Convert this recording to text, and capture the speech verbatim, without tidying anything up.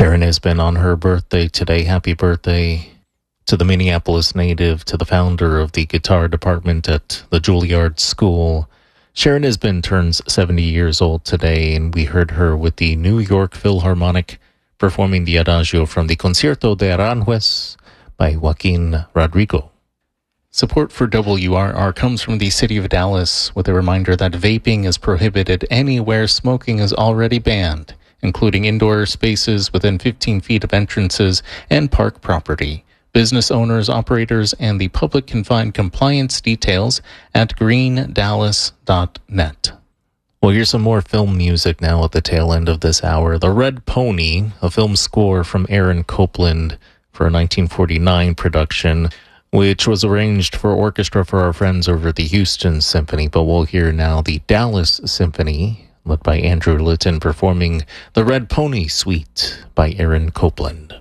Sharon has been on her birthday today. Happy birthday to the Minneapolis native, to the founder of the guitar department at the Juilliard School. Sharon Isbin turns seventy years old today, and we heard her with the New York Philharmonic performing the Adagio from the Concierto de Aranjuez by Joaquin Rodrigo. Support for W R R comes from the City of Dallas with a reminder that vaping is prohibited anywhere smoking is already banned, including indoor spaces within fifteen feet of entrances and park property. Business owners, operators, and the public can find compliance details at green dallas dot net. Well, here's some more film music now at the tail end of this hour. The Red Pony, a film score from Aaron Copland for a nineteen forty-nine production, which was arranged for orchestra for our friends over at the Houston Symphony. But we'll hear now the Dallas Symphony, led by Andrew Litton, performing the Red Pony Suite by Aaron Copland.